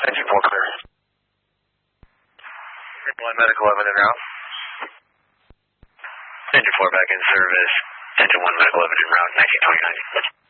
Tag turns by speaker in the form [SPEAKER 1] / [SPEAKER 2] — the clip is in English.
[SPEAKER 1] Engine 4 clear.
[SPEAKER 2] One medical 11 en route.
[SPEAKER 1] Engine 4 back in service. Engine 1 medical 11 en route, 1929.